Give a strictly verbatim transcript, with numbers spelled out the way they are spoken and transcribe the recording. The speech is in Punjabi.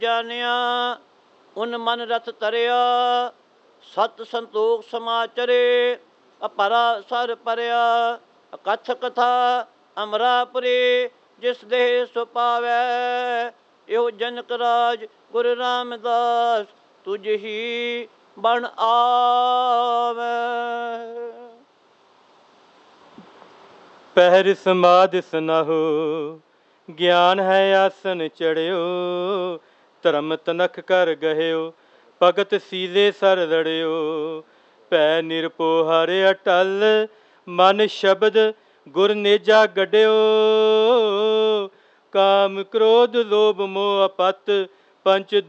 ਜਾਣਿਆ ਉਨ ਮਨ ਰਥ ਤਰਿਆ, ਸਤ ਸੰਤੋਖ ਸਮਾਚਰੇ, ਅਪਰਾ ਸਰ ਪਰਿਆ। ਅਕਥ ਕਥਾ ਅਮਰਾਪੁਰੀ, ਜਿਸ ਦੇਹ ਸੋ ਪਾਵੈ। ਇਹੋ ਜਨਕ ਰਾਜ ਗੁਰੂ ਰਾਮਦਾਸ, ਤੁਝ ਹੀ ਬਣ ਆਵੈ। ਪਹਿਰ ਸਮਾਧ ਸਨਾਹੋ, ਗਿਆਨ ਹੈ ਆਸਨ ਚੜਿਓ। ਧਰਮ ਤਨਖ ਕਰ ਗਹਿਓ, ਭਗਤ ਸੀਲੇ ਸਰ ਲੜਿਓ। ਭੈ ਨਿਰਭਉ ਹਰਿ ਅਟਲ, ਮਨ ਸ਼ਬਦ ਗੁਰ ਨੇਜਾ ਗੱਡਿਓ। ਕਾਮ ਕ੍ਰੋਧ ਲੋਭ ਮੋਹ ਅਪਤ, ਪੰਚ